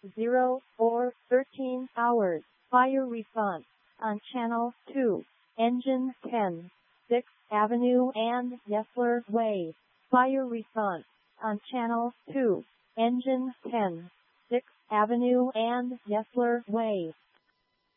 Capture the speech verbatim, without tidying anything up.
zero or thirteen hours. Fire response on Channel two, Engine ten, sixth Avenue and Yesler Way. Fire response on Channel two, Engine ten, sixth Avenue and Yesler Way.